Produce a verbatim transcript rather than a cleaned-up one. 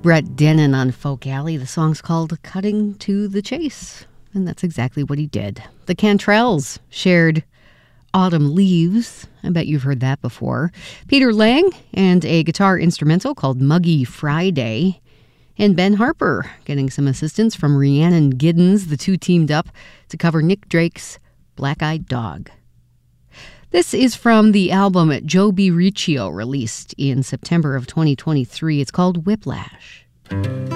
Brett Dennen on Folk Alley. The song's called Cutting to the Chase, and that's exactly what he did. The Cantrells shared Autumn Leaves. I bet you've heard that before. Peter Lang and a guitar instrumental called Muggy Friday. And Ben Harper getting some assistance from Rhiannon Giddens. The two teamed up to cover Nick Drake's Black-Eyed Dog. This is from the album Joe B. Riccio, released in September of twenty twenty-three. It's called Whiplash.